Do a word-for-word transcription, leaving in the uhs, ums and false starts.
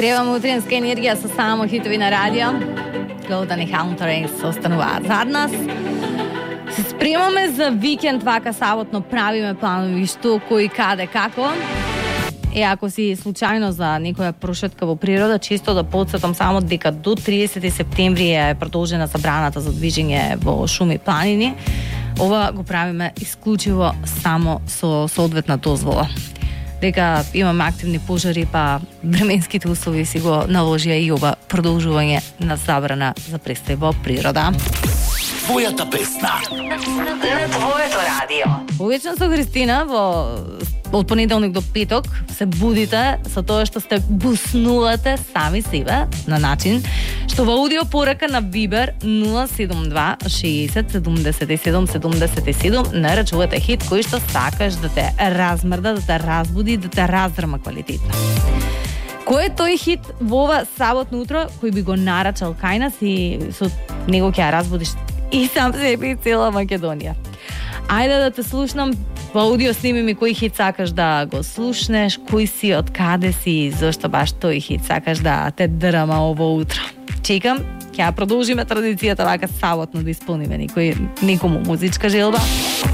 Откриваме утринска енергија со само хитови на радио. Golden Encounters остануваат зад нас. Се спремаме за викенд, вака саботно правиме планови што, кој, каде, како. Е, ако си случајно за некоја прошетка во природа, чисто да подсетам само дека до тридесети септември е продолжена забраната за движење во шуми и планини. Ова го правиме исклучиво само со соодветна дозвола. Дека имаме активни пожари, па временските услови си го наложија и ова продолжување на забрана за престој во природа. Твојата песна на твоето радио. Увечен со Христина во од понеделник до петок се будите со тоа што сте буснувате сами себе на начин што во аудио порака на Viber нула седум два шеесет седумдесет и седум седумдесет и седум нарачувате хит кој што сакаш да те размрда, да те разбуди, да те раздрма квалитетно. Кој е тој хит во ова саботно утро кој би го нарачал кај нас и со него ќе ја разбудиш и сам себе и цела Македонија? Ајде да те слушнам, во аудио сними ми кој хит сакаш да го слушнеш, кој си, од каде си, зашто баш тој хит сакаш да те драма ово утро. Чекам, ќе продолжиме традицијата вака саботно да исполниме некој некому музичка желба.